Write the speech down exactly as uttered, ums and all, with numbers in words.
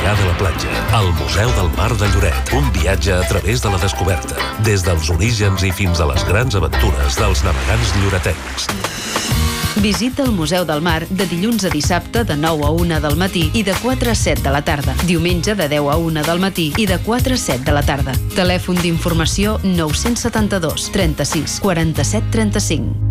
llargada a la platja. El Museu del Mar de Lloret. Un viatge a través de la descoberta. Des dels orígens i fins a les grans aventures dels navegants lloretencs. Visita el Museu del Mar de dilluns a dissabte de nou a una del matí i de quatre a set de la tarda. Diumenge de deu a una del matí i de quatre a set de la tarda. Telèfon d'informació nou set dos, trenta-sis, quaranta-set, trenta-cinc.